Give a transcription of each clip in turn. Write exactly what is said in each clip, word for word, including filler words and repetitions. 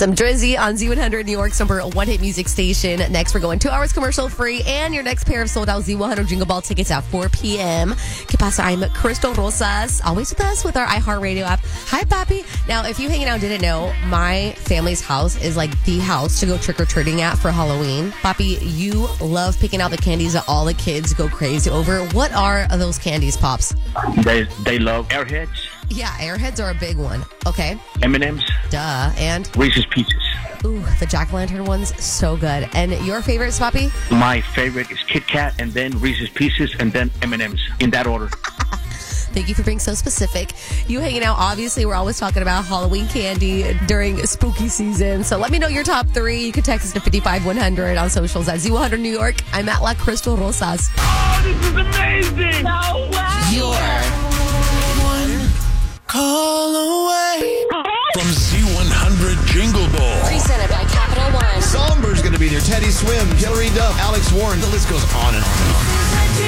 Some Drizzy on Z one hundred, New York's number one hit music station. Next, we're going two hours commercial free, and your next pair of sold out Z one hundred Jingle Ball tickets at four p.m. Que pasa? I'm Crystal Rosas, always with us with our iHeartRadio app. Hi, Papi. Now, if you hanging out didn't know, my family's house is like the house to go trick-or-treating at for Halloween. Papi, you love picking out the candies that all the kids go crazy over. What are those candies, Pops? They, they love Airheads. Yeah, Airheads are a big one. Okay. M and M's. Duh. And? Reese's Pieces. Ooh, the Jack-o'-lantern one's so good. And your favorite, Papi? My favorite is Kit Kat, and then Reese's Pieces, and then M and M's, in that order. Thank you for being so specific. You hanging out, obviously, we're always talking about Halloween candy during spooky season. So let me know your top three. You can text us to five five one hundred on socials at Z one hundred New York. I'm at La Crystal Rosas. Oh, this is amazing! No way! You're one call away from Z one hundred Jingle Ball. Presented by Capital One. Songbirds going to be there. Teddy Swim, Hillary Duff, Alex Warren. The list goes on and on and on.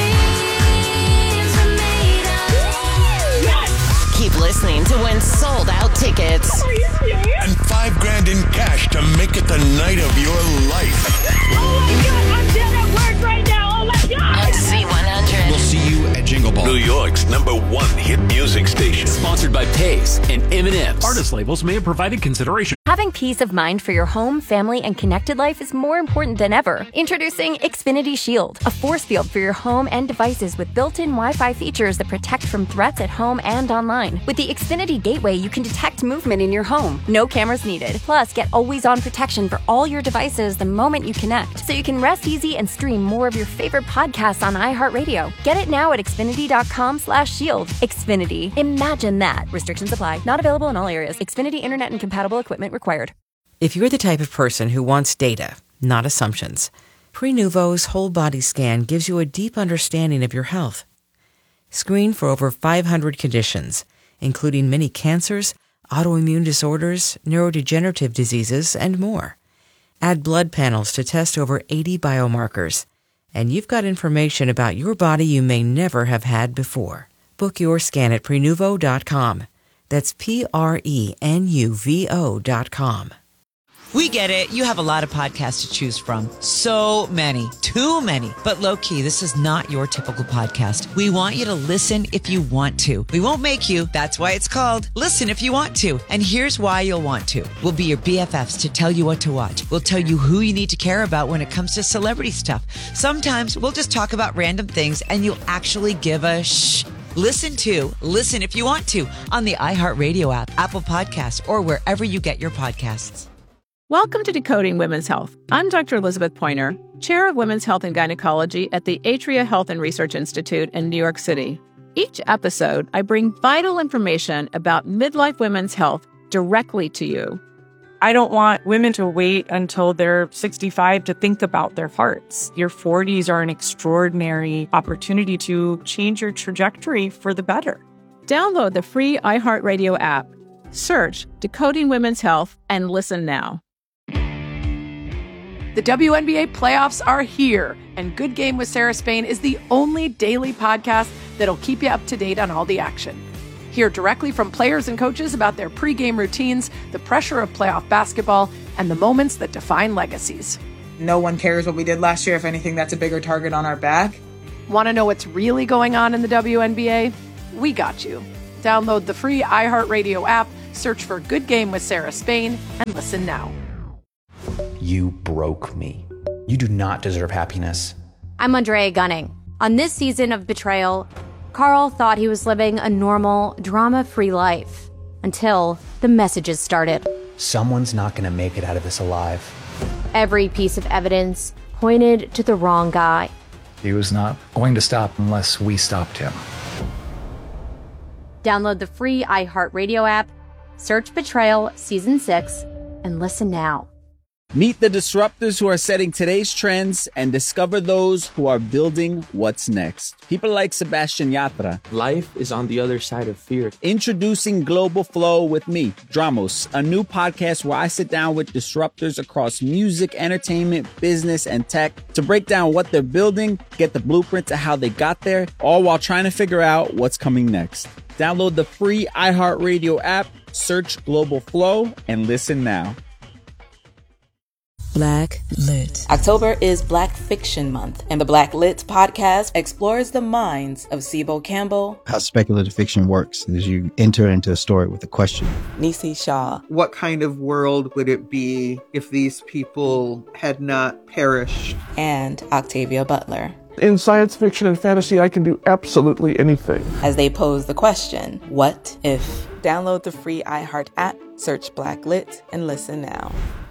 Keep listening to win sold out tickets. Are you serious? And five grand in cash to make it the night of your life. Oh my God, I'm dead at work right now. Oh my God. On Z one hundred. We'll see you at Jingle Ball. New York's number one hit music station. Sponsored by Pace and M and M's. Artist labels may have provided consideration. Having peace of mind for your home, family, and connected life is more important than ever. Introducing Xfinity Shield, a force field for your home and devices with built-in Wi-Fi features that protect from threats at home and online. With the Xfinity Gateway, you can detect movement in your home. No cameras needed. Plus, get always-on protection for all your devices the moment you connect, so you can rest easy and stream more of your favorite podcasts on iHeartRadio. Get it now at Xfinity.com slash shield. Xfinity. Imagine that. Restrictions apply. Not available in all areas. Xfinity Internet and compatible equipment required. If you're the type of person who wants data, not assumptions, Prenuvo's whole body scan gives you a deep understanding of your health. Screen for over five hundred conditions, including many cancers, autoimmune disorders, neurodegenerative diseases, and more. Add blood panels to test over eighty biomarkers, and you've got information about your body you may never have had before. Book your scan at Prenuvo dot com. That's P R E N U V O dot com. We get it. You have a lot of podcasts to choose from. So many. Too many. But low-key, this is not your typical podcast. We want you to listen if you want to. We won't make you. That's why it's called Listen If You Want To. And here's why you'll want to. We'll be your B F Fs to tell you what to watch. We'll tell you who you need to care about when it comes to celebrity stuff. Sometimes we'll just talk about random things and you'll actually give a shh. Listen to Listen If You Want To on the iHeartRadio app, Apple Podcasts, or wherever you get your podcasts. Welcome to Decoding Women's Health. I'm Doctor Elizabeth Pointer, Chair of Women's Health and Gynecology at the Atria Health and Research Institute in New York City. Each episode, I bring vital information about midlife women's health directly to you. I don't want women to wait until they're sixty-five to think about their hearts. Your forties are an extraordinary opportunity to change your trajectory for the better. Download the free iHeartRadio app. Search Decoding Women's Health and listen now. The W N B A playoffs are here, and Good Game with Sarah Spain is the only daily podcast that'll keep you up to date on all the action. Hear directly from players and coaches about their pregame routines, the pressure of playoff basketball, and the moments that define legacies. No one cares what we did last year. If anything, that's a bigger target on our back. Want to know what's really going on in the W N B A? We got you. Download the free iHeartRadio app, search for Good Game with Sarah Spain, and listen now. You broke me. You do not deserve happiness. I'm Andrea Gunning. On this season of Betrayal, Carl thought he was living a normal, drama-free life until the messages started. Someone's not going to make it out of this alive. Every piece of evidence pointed to the wrong guy. He was not going to stop unless we stopped him. Download the free iHeartRadio app, search Betrayal Season six, and listen now. Meet the disruptors who are setting today's trends and discover those who are building what's next. People like Sebastian Yatra. Life is on the other side of fear. Introducing Global Flow with me, Dramos, a new podcast where I sit down with disruptors across music, entertainment, business, and tech to break down what they're building, get the blueprint to how they got there, all while trying to figure out what's coming next. Download the free iHeartRadio app, search Global Flow, and listen now. Black Lit. October is Black Fiction Month, and the Black Lit podcast explores the minds of Sibo Campbell. How speculative fiction works is you enter into a story with a question. Nisi Shaw. What kind of world would it be if these people had not perished? And Octavia Butler. In science fiction and fantasy, I can do absolutely anything. As they pose the question, what if? Download the free iHeart app, search Black Lit, and listen now.